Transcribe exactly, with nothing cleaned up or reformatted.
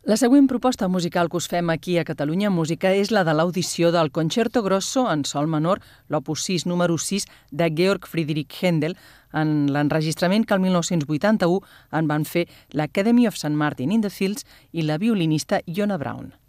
La següent proposta musical que us fem aquí a Catalunya Música és la de l'audició del Concerto Grosso en sol menor, l'opus sis, número sis, de Georg Friedrich Händel, en l'enregistrament que el mil nou-cents vuitanta-u en van fer l'Academy of Saint Martin in the Fields i la violinista Yona Brown.